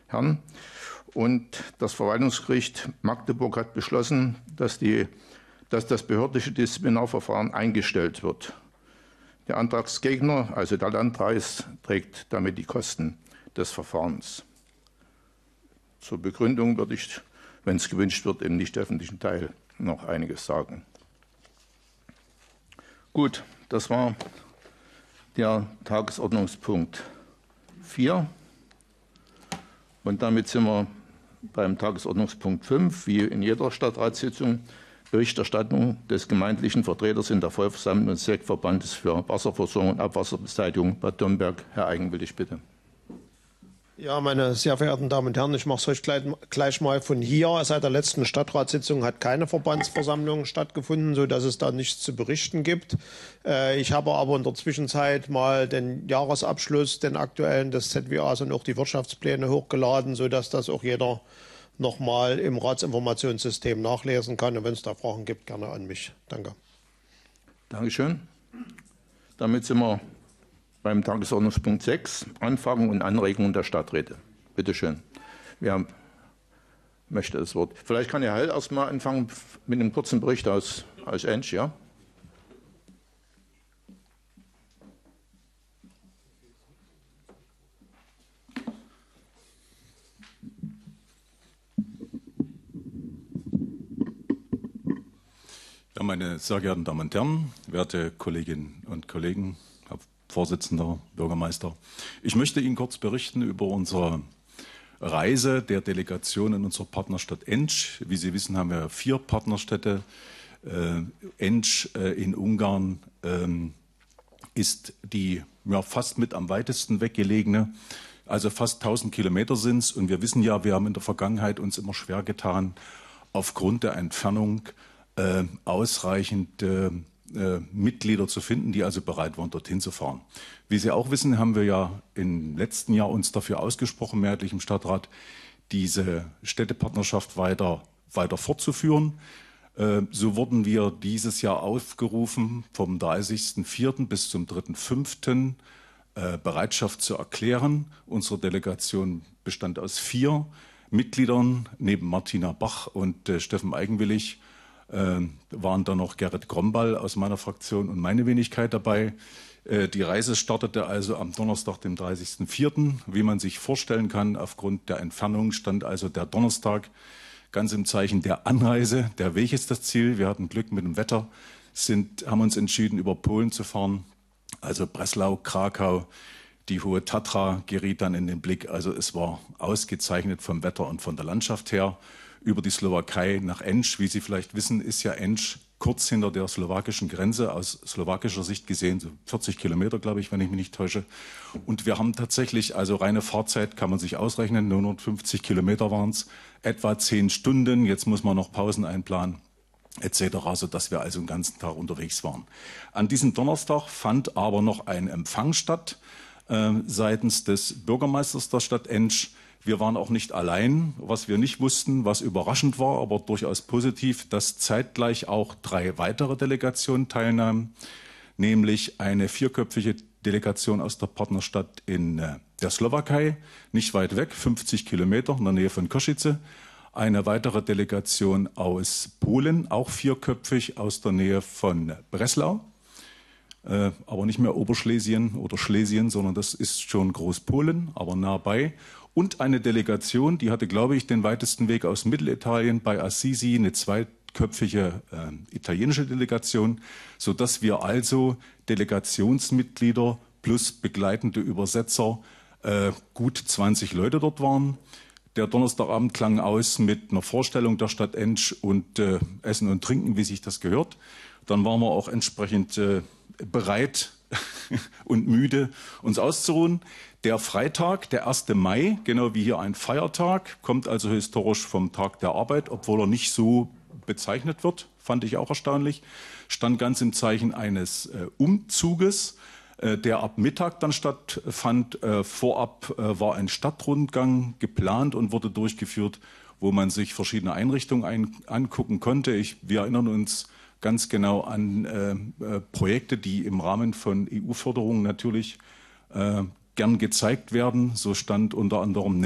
Herren. Und das Verwaltungsgericht Magdeburg hat beschlossen, dass das behördliche Disziplinarverfahren eingestellt wird. Der Antragsgegner, also der Landkreis, trägt damit die Kosten des Verfahrens. Zur Begründung würde ich, wenn es gewünscht wird, im nicht öffentlichen Teil noch einiges sagen. Gut, das war der Tagesordnungspunkt 4. Und damit sind wir beim Tagesordnungspunkt 5, wie in jeder Stadtratssitzung, Berichterstattung des gemeindlichen Vertreters in der Vollversammlung des Sektverbandes für Wasserversorgung und Abwasserbeseitigung Bad Domberg. Herr Eigenwillig, bitte. Ja, meine sehr verehrten Damen und Herren, ich mache es euch gleich mal von hier. Seit der letzten Stadtratssitzung hat keine Verbandsversammlung stattgefunden, sodass es da nichts zu berichten gibt. Ich habe aber in der Zwischenzeit mal den Jahresabschluss, den aktuellen des ZWAs und auch die Wirtschaftspläne hochgeladen, sodass das auch jeder nochmal im Ratsinformationssystem nachlesen kann. Und wenn es da Fragen gibt, gerne an mich. Danke. Dankeschön. Damit sind wir beim Tagesordnungspunkt 6, Anfragen und Anregungen der Stadträte. Bitte schön. Wer möchte das Wort? Vielleicht kann Herr Hell erst mal anfangen mit einem kurzen Bericht aus Ensch, ja? Ja, meine sehr geehrten Damen und Herren, werte Kolleginnen und Kollegen, Herr Vorsitzender, Bürgermeister. Ich möchte Ihnen kurz berichten über unsere Reise der Delegation in unserer Partnerstadt Ensch. Wie Sie wissen, haben wir 4 Partnerstädte. Ensch in Ungarn ist die fast mit am weitesten weggelegene. Also fast 1000 Kilometer sind es. Und wir wissen ja, wir haben in der Vergangenheit uns immer schwer getan, aufgrund der Entfernung ausreichend Mitglieder zu finden, die also bereit waren, dorthin zu fahren. Wie Sie auch wissen, haben wir ja im letzten Jahr uns dafür ausgesprochen, mehrheitlich im Stadtrat, diese Städtepartnerschaft weiter fortzuführen. So wurden wir dieses Jahr aufgerufen, vom 30.04. bis zum 3.05. Bereitschaft zu erklären. Unsere Delegation bestand aus 4 Mitgliedern, neben Martina Bach und Steffen Eigenwillig waren da noch Gerrit Gromball aus meiner Fraktion und meine Wenigkeit dabei. Die Reise startete also am Donnerstag, dem 30.04. Wie man sich vorstellen kann, aufgrund der Entfernung stand also der Donnerstag ganz im Zeichen der Anreise. Der Weg ist das Ziel. Wir hatten Glück mit dem Wetter, haben uns entschieden, über Polen zu fahren. Also Breslau, Krakau, die Hohe Tatra geriet dann in den Blick. Also es war ausgezeichnet vom Wetter und von der Landschaft her. Über die Slowakei nach Ensch. Wie Sie vielleicht wissen, ist ja Ensch kurz hinter der slowakischen Grenze, aus slowakischer Sicht gesehen, so 40 Kilometer, glaube ich, wenn ich mich nicht täusche. Und wir haben tatsächlich, also reine Fahrzeit kann man sich ausrechnen, 950 Kilometer waren es, etwa 10 Stunden. Jetzt muss man noch Pausen einplanen, etc., sodass wir also den ganzen Tag unterwegs waren. An diesem Donnerstag fand aber noch ein Empfang statt seitens des Bürgermeisters der Stadt Ensch. Wir waren auch nicht allein, was wir nicht wussten, was überraschend war, aber durchaus positiv, dass zeitgleich auch 3 weitere Delegationen teilnahmen, nämlich eine 4-köpfige Delegation aus der Partnerstadt in der Slowakei, nicht weit weg, 50 Kilometer in der Nähe von Košice, eine weitere Delegation aus Polen, auch 4-köpfig aus der Nähe von Breslau, aber nicht mehr Oberschlesien oder Schlesien, sondern das ist schon Großpolen, aber nah bei. Und eine Delegation, die hatte, glaube ich, den weitesten Weg aus Mittelitalien bei Assisi, eine 2-köpfige italienische Delegation, sodass wir also Delegationsmitglieder plus begleitende Übersetzer gut 20 Leute dort waren. Der Donnerstagabend klang aus mit einer Vorstellung der Stadt Ensch und Essen und Trinken, wie sich das gehört. Dann waren wir auch entsprechend bereit und müde, uns auszuruhen. Der Freitag, der 1. Mai, genau wie hier ein Feiertag, kommt also historisch vom Tag der Arbeit, obwohl er nicht so bezeichnet wird, fand ich auch erstaunlich, stand ganz im Zeichen eines Umzuges, der ab Mittag dann stattfand. Vorab war ein Stadtrundgang geplant und wurde durchgeführt, wo man sich verschiedene Einrichtungen angucken konnte. Wir erinnern uns ganz genau an Projekte, die im Rahmen von EU-Förderungen natürlich gern gezeigt werden. So stand unter anderem